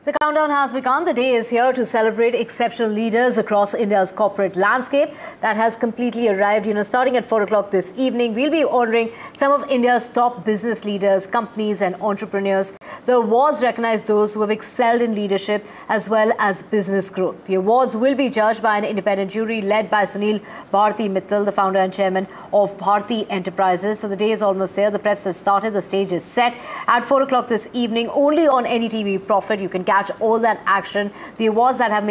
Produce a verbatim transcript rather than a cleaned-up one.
The countdown has begun. The day is here to celebrate exceptional leaders across India's corporate landscape. That has completely arrived. You know, starting at four o'clock this evening, we'll be honoring some of India's top business leaders, companies and entrepreneurs. The awards recognize those who have excelled in leadership as well as business growth. The awards will be judged by an independent jury led by Sunil Bharti Mittal, the founder and chairman of Bharti Enterprises. So the day is almost here. The preps have started. The stage is set. At four o'clock this evening, only on N D T V Profit, you can catch all that action. The awards that have made